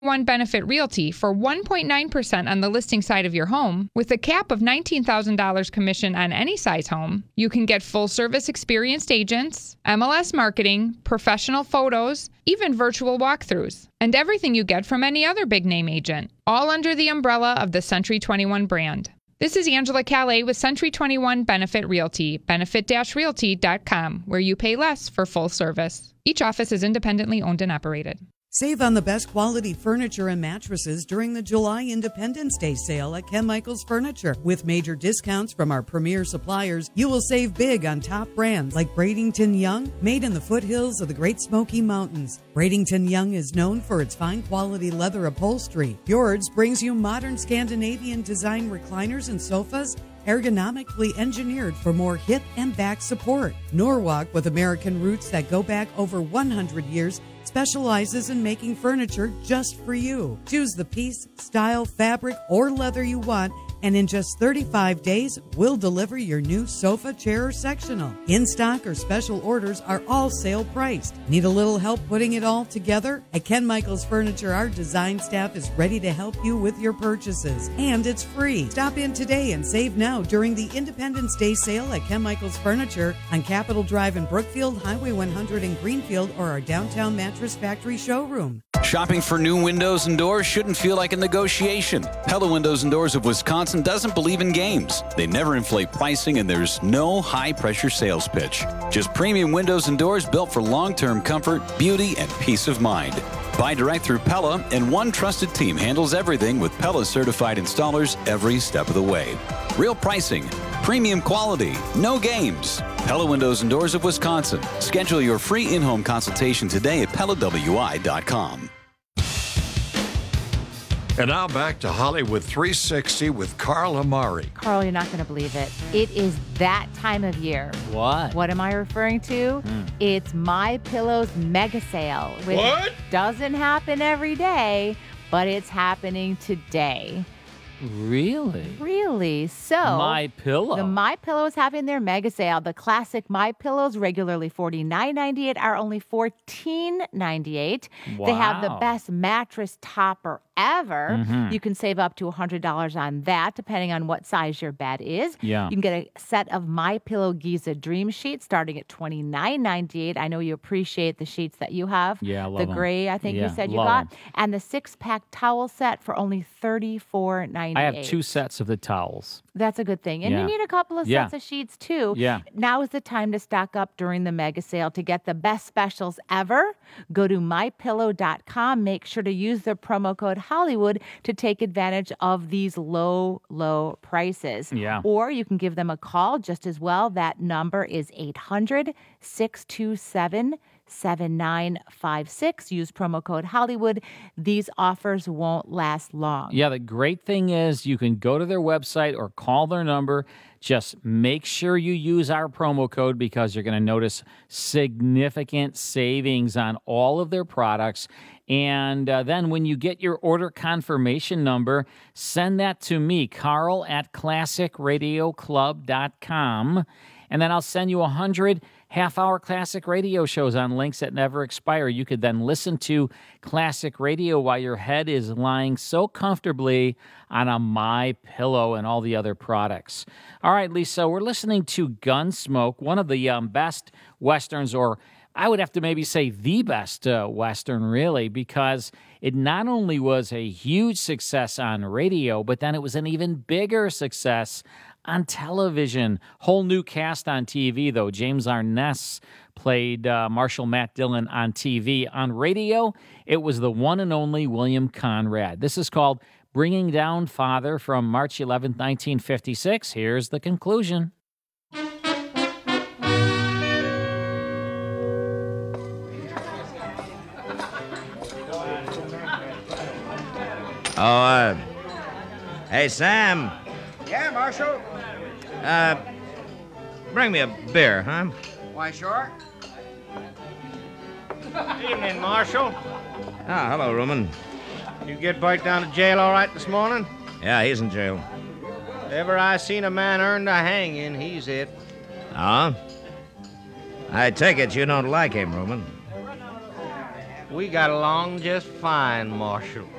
One Benefit Realty for 1.9% on the listing side of your home, with a cap of $19,000 commission on any size home. You can get full-service experienced agents, MLS marketing, professional photos, even virtual walkthroughs, and everything you get from any other big-name agent, all under the umbrella of the Century 21 brand. This is Angela Calais with Century 21 Benefit Realty, benefit-realty.com, where you pay less for full service. Each office is independently owned and operated. Save on the best quality furniture and mattresses during the July Independence Day sale at Ken Michaels Furniture. With major discounts from our premier suppliers, you will save big on top brands like Bradington Young, made in the foothills of the Great Smoky Mountains. Bradington Young is known for its fine quality leather upholstery. Fjords brings you modern Scandinavian design recliners and sofas, ergonomically engineered for more hip and back support. Norwalk, with American roots that go back over 100 years, specializes in making furniture just for you. Choose the piece, style, fabric, or leather you want, and in just 35 days, we'll deliver your new sofa, chair, or sectional. In-stock or special orders are all sale priced. Need a little help putting it all together? At Ken Michaels Furniture, our design staff is ready to help you with your purchases, and it's free. Stop in today and save now during the Independence Day sale at Ken Michaels Furniture on Capitol Drive in Brookfield, Highway 100 in Greenfield, or our downtown Mattress Factory showroom. Shopping for new windows and doors shouldn't feel like a negotiation. Pella Windows and Doors of Wisconsin doesn't believe in games. They never inflate pricing, and there's no high-pressure sales pitch. Just premium windows and doors built for long-term comfort, beauty, and peace of mind. Buy direct through Pella, and one trusted team handles everything with Pella certified installers every step of the way. Real pricing, premium quality, no games. Pella Windows and Doors of Wisconsin. Schedule your free in-home consultation today at PellaWI.com. And now back to Hollywood 360 with Carl Amari. Carl, you're not going to believe it. It is that time of year. What? What am I referring to? It's My Pillow's mega sale. Which doesn't happen every day, but it's happening today. Really? Really? So My Pillow. The My Pillow is having their mega sale. The classic My Pillows, regularly $49.98, are only $14.98. Wow. They have the best mattress topper ever. You can save up to $100 on that, depending on what size your bed is. Yeah. You can get a set of My Pillow Giza Dream Sheets starting at $29.98. I know you appreciate the sheets that you have. Yeah, I love the them. gray, I think Yeah, you said you love got. them. And the 6-pack towel set for only $34.98. I have 2 sets of the towels. That's a good thing. And Yeah. you need a couple of Yeah. sets of sheets, too. Yeah. Now is the time to stock up during the mega sale to get the best specials ever. Go to mypillow.com. Make sure to use the promo code Hollywood to take advantage of these low, low prices. Yeah. Or you can give them a call just as well. That number is 800-627-7956. Use promo code Hollywood. These offers won't last long. Yeah, the great thing is you can go to their website or call their number. Just make sure you use our promo code because you're going to notice significant savings on all of their products. And then when you get your order confirmation number, send that to me, Carl at classicradioclub.com. And then I'll send you 100 half-hour classic radio shows on links that never expire. You could then listen to classic radio while your head is lying so comfortably on a My Pillow and all the other products. All right, Lisa, we're listening to Gunsmoke, one of the best Westerns, or I would have to maybe say the best Western, really, because it not only was a huge success on radio, but then it was an even bigger success on television. Whole new cast on TV, though. James Arness played Marshal Matt Dillon on TV. On radio, it was the one and only William Conrad. This is called Bringing Down Father from March 11th, 1956. Here's the conclusion. Oh, hey, Sam. Yeah, Marshal. Bring me a beer, huh? Why, sure. Evening, Marshal. Ah, hello, Ruman. You get Bart down to jail all right this morning? Yeah, he's in jail. If ever I seen a man earned a hanging, he's it. Ah? I take it you don't like him, Ruman. We got along just fine, Marshal.